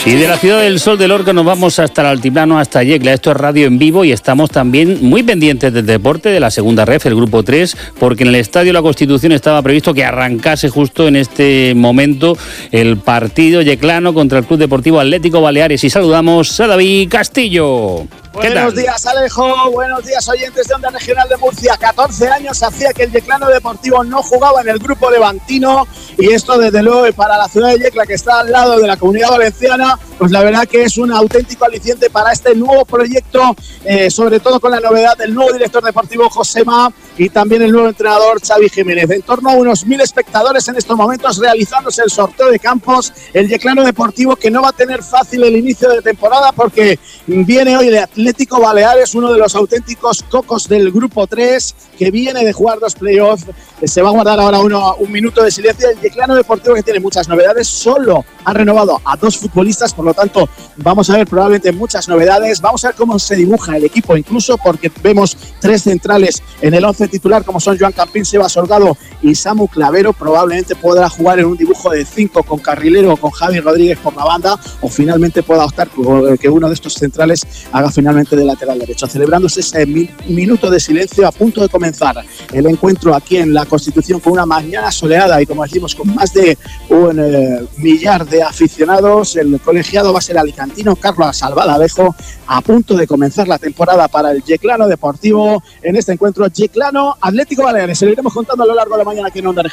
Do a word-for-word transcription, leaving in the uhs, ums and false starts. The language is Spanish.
Y de la Ciudad del Sol de Lorca nos vamos hasta el altiplano, hasta Yecla. Esto es Radio en Vivo y estamos también muy pendientes del deporte de la segunda ref, el grupo tres, porque en el Estadio La Constitución estaba previsto que arrancase justo en este momento el partido yeclano contra el Club Deportivo Atlético Baleares. Y saludamos a David Castillo. Buenos días, Alejo. Buenos días, oyentes de Onda Regional de Murcia. catorce años hacía que el Yeclano Deportivo no jugaba en el grupo levantino, y esto, desde luego, para la ciudad de Yecla, que está al lado de la Comunidad Valenciana, pues la verdad que es un auténtico aliciente para este nuevo proyecto, eh, sobre todo con la novedad del nuevo director deportivo Josema y también el nuevo entrenador Xavi Jiménez. En torno a unos mil espectadores en estos momentos realizándose el sorteo de campos. El Yeclano Deportivo, que no va a tener fácil el inicio de temporada, porque viene hoy de Atlético Baleares, uno de los auténticos cocos del grupo tres, que viene de jugar dos playoffs. Se va a guardar ahora uno, un minuto de silencio. El Yeclano Deportivo, que tiene muchas novedades, solo ha renovado a dos futbolistas, por lo tanto vamos a ver probablemente muchas novedades. Vamos a ver cómo se dibuja el equipo, incluso porque vemos tres centrales en el once titular, como son Joan Campín, Sebas Holgado y Samu Clavero. Probablemente podrá jugar en un dibujo de cinco con Carrilero o con Javi Rodríguez por la banda, o finalmente pueda optar por que uno de estos centrales haga finalmente de lateral derecho. Celebrándose ese minuto de silencio, a punto de comenzar el encuentro aquí en la Constitución, con una mañana soleada y, como decimos, con más de un eh, millar de aficionados. El colegiado va a ser alicantino, Carlos Salvadalejo, a punto de comenzar la temporada para el Yeclano Deportivo en este encuentro Yeclano Atlético Baleares. Se lo iremos contando a lo largo de la mañana aquí en Onda Regional.